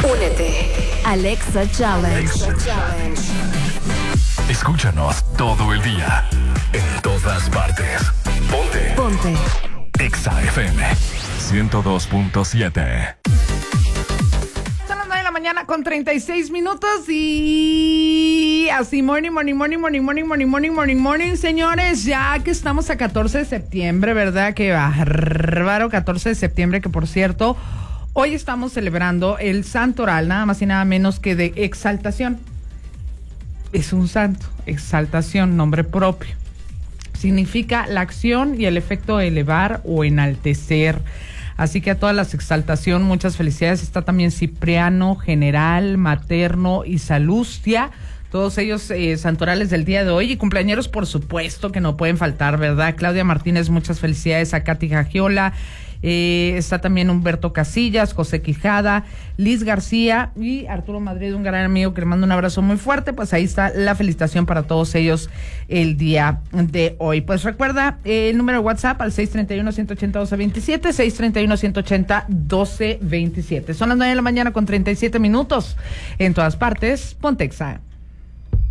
Únete. Alexa Challenge. Escúchanos todo el día, en todas partes. Ponte. Exa FM 102.7. Son las 9 de la mañana con 36 minutos y así morning, señores, ya que estamos a 14 de septiembre, ¿verdad? Qué bárbaro, 14 de septiembre, que por cierto, hoy estamos celebrando el santoral, nada más y nada menos que de exaltación. Es un santo, exaltación, nombre propio. Significa la acción y el efecto de elevar o enaltecer. Así que a todas las exaltación, muchas felicidades. Está también Cipriano, General, Materno y Salustia. Todos ellos santorales del día de hoy y cumpleañeros, por supuesto, que no pueden faltar, ¿verdad? Claudia Martínez, muchas felicidades. A Katy Gagiola. Está también Humberto Casillas, José Quijada, Liz García y Arturo Madrid, un gran amigo que le mando un abrazo muy fuerte. Pues ahí está la felicitación para todos ellos el día de hoy. Pues recuerda el número de WhatsApp al 631-180-1227, 631-180-1227. Son las 9 de la mañana con 37 minutos. En todas partes, Ponte Exa.